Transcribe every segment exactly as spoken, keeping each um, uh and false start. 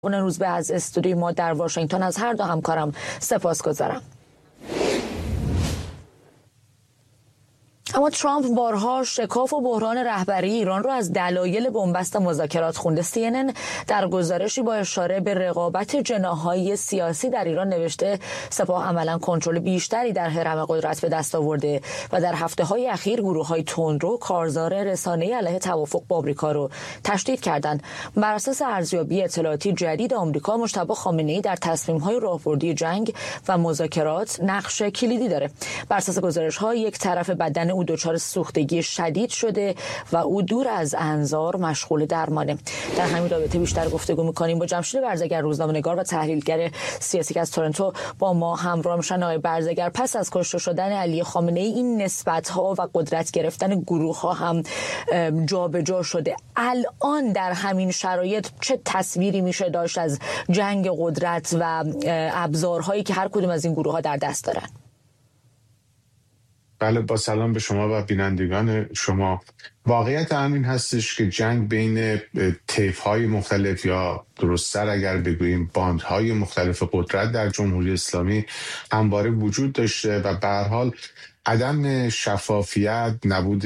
اون روز به از استودیوی ما در واشنگتن از هر دو همکارم سپاسگزارم. اما ترامپ بارها شکاف و بحران رهبری ایران رو از دلایل بنبست مذاکرات خونده. سی ان ان در گزارشی با اشاره به رقابت جناح‌های سیاسی در ایران نوشته سپاه عملاً کنترل بیشتری در حرم قدرت به دست آورده و در هفته‌های اخیر گروه‌های تندرو کارزار رسانه‌ای علیه توافق با آمریکا رو تشدید کردند. بر اساس ارزیابی اطلاعاتی جدید آمریکا، مجتبی خامنه‌ای در تصمیم‌های راهبردی جنگ و مذاکرات نقش کلیدی داره. بر اساس گزارش‌ها یک طرف بدن او دچار سوختگی شدید شده و او دور از انظار مشغول درمانه. در همین رابطه بیشتر گفتگو می‌کنیم با جمشید برزگر، روزنامه‌نگار و تحلیلگر سیاسی که از تورنتو با ما همراه میشن. آقای برزگر، پس از کشته شدن علی خامنه‌ای این نسبت‌ها و قدرت گرفتن گروه‌ها هم جابجا شده. الان در همین شرایط چه تصویری میشه داشت از جنگ قدرت و ابزارهایی که هر کدوم از این گروه‌ها در دست دارن؟ بله، با سلام به شما و بینندگان شما. واقعیت همین هستش که جنگ بین طیف‌های مختلف یا درست‌تر اگر بگوییم باندهای مختلف قدرت در جمهوری اسلامی همواره وجود داشته و به هر حال عدم شفافیت، نبود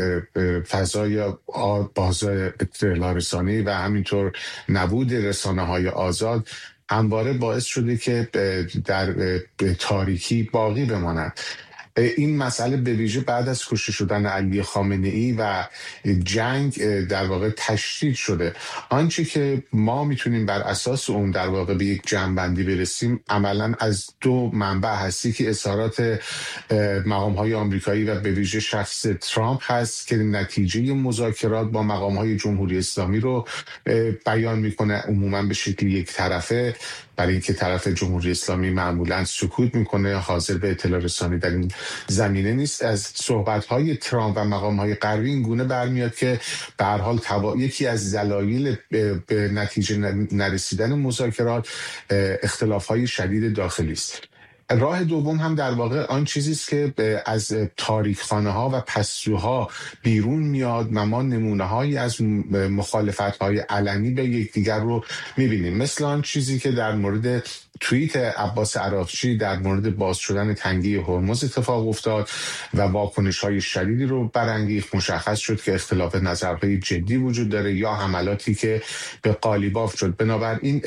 فضای بازار اطلاع رسانی و همینطور نبود رسانه‌های آزاد همواره باعث شده که در تاریکی باقی بماند. این مسئله به ویژه بعد از کشته شدن علی خامنه‌ای و جنگ در واقع تشدید شده. آنچه که ما میتونیم بر اساس اون در واقع به یک جمع‌بندی برسیم عملاً از دو منبع هستی که اظهارات مقام‌های آمریکایی و به ویژه شخص ترامپ هست که نتیجه مذاکرات با مقام‌های جمهوری اسلامی رو بیان میکنه، عموماً به شکل یک طرفه، برای اینکه طرف جمهوری اسلامی معمولاً سکوت میکنه، حاضر به اطلاع رسانی در این زمینه نیست. از صحبت‌های ترامپ و مقام‌های غربی این گونه برمیاد که به هر حال توا... یکی از دلایل به... به نتیجه نرسیدن مذاکرات اختلاف‌های شدید داخلی است. راه دوم هم در واقع آن چیزی است که از تاریخ‌خانه‌ها و پستوها بیرون میاد و ما نمونه‌هایی از مخالفت‌های علنی به یکدیگر رو می‌بینیم، مثل آن چیزی که در مورد توییت عباس عراقچی در مورد باز شدن تنگه هرمز اتفاق افتاد و واکنش‌های شدیدی رو برانگیخت. مشخص شد که اختلاف نظرهای جدی وجود داره یا حملاتی که به قالیباف شد. بنابراین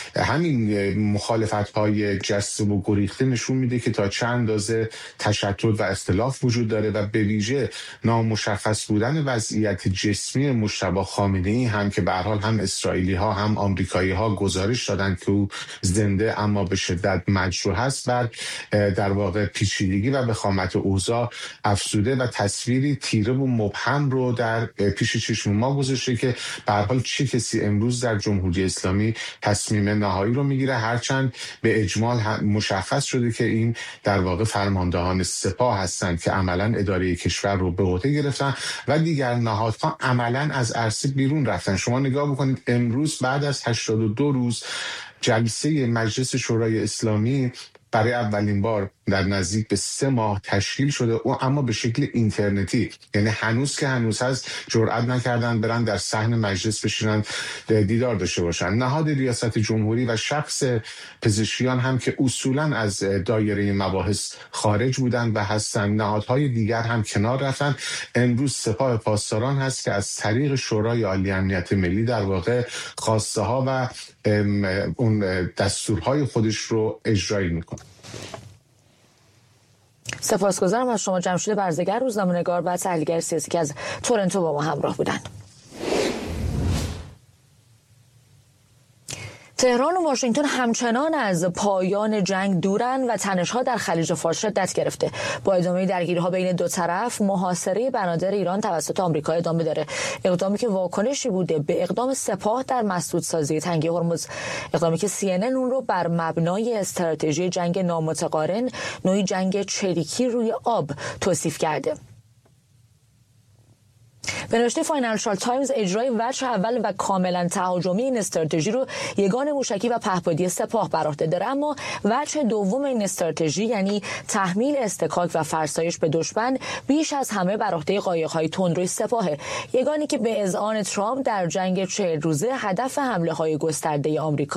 همین مخالفت‌های جسم و گریخته نشون میده که تا چند اندازه تشتت و اختلاف وجود داره و به ویژه نامشخص بودن وضعیت جسمی مجتبی خامنه‌ای هم که به هر حال هم اسرائیلی ها هم آمریکایی ها گزارش دادن که او زنده اما به شدت مجروح است، بر در واقع پیچیدگی و وخامت اوضاع افزوده و تصویری تیره و مبهم رو در پیش چشم ما گذاشته که به هر حال چه کسی امروز در جمهوری اسلامی تصمیم نهایی رو میگیره، هرچند به اجمال مشخص شده که این در واقع فرماندهان سپاه هستند که عملاً اداره کشور رو به عهده گرفتن و دیگر نهادها عملاً از عرصه بیرون رفتن. شما نگاه بکنید امروز بعد از هشتاد و دو روز جلسه مجلس شورای اسلامی برای اولین بار در نزدیک به سه ماه تشکیل شده، او اما به شکل اینترنتی، یعنی هنوز که هنوز هست جرئت نکردن برن در صحن مجلس بشینن دیدار داشته باشن. نهاد ریاست جمهوری و شخص پزشکیان هم که اصولا از دایره مباحث خارج بودن و هستن، نهادهای دیگر هم کنار رفتن. امروز سپاه پاسداران هست که از طریق شورای عالی امنیت ملی در واقع خواسته ها و اون دستورهای خودش رو اجرایی میکنه. سپاسگزارم از شما جمشید برزگر، روزنامه‌نگار و تحلیلگر سیاسی که از تورنتو با ما همراه بودند. تهران و واشنگتن همچنان از پایان جنگ دورن و تنش‌ها در خلیج فارس شدت گرفته. با ادامه درگیری‌ها بین دو طرف، محاصره بنادر ایران توسط آمریکا ادامه داره. اقدامی که واکنشی بوده به اقدام سپاه در مسدودسازی تنگه هرمز، اقدامی که سی ان ان اون رو بر مبنای استراتژی جنگ نامتقارن، نوعی جنگ چریکی روی آب توصیف کرده. به نوشته فاینانشال تایمز اجرای وجه اول و کاملا تهاجمی این استراتژی رو یگان موشکی و پهپادی سپاه بر عهده داره، اما وجه دوم این استراتژی یعنی تحمیل استکاک و فرسایش به دشمن بیش از همه بر عهده قایق‌های تندروی سپاهه، یگانی که به اذعان ترامپ در جنگ چهل روزه هدف حمله‌های گسترده آمریکا